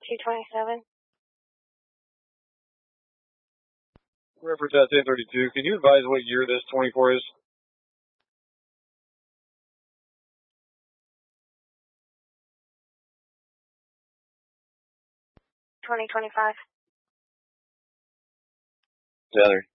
227. Reference at 1032. Can you advise what year this 24 is? 2025. Tether.